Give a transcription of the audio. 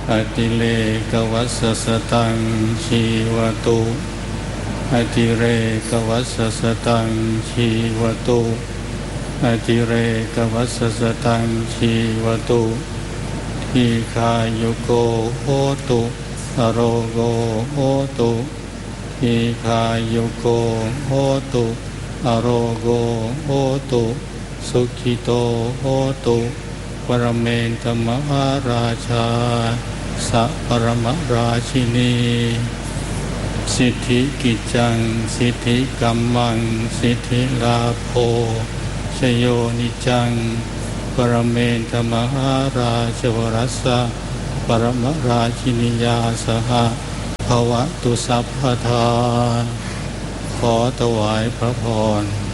อติเลกวัสสสตังชีวตุอติเรกวัสสสตังชีวตุอติเรกวัสสสตังชีวตุทีฆายุโกโหตุอโรโกโหตุทีฆายุโกโหตุอโรโกโหตุสุขิโตโหตุปรเมนตมหาราชาสัพปรมราชินีสิทธิกิจจังสิทธิกัมมังสิทธิลาโภชโยนิจังปรเมนตมหาราชวรัสสะปรมราชินียาสหภวตุสัพพทาขอถวายพระพร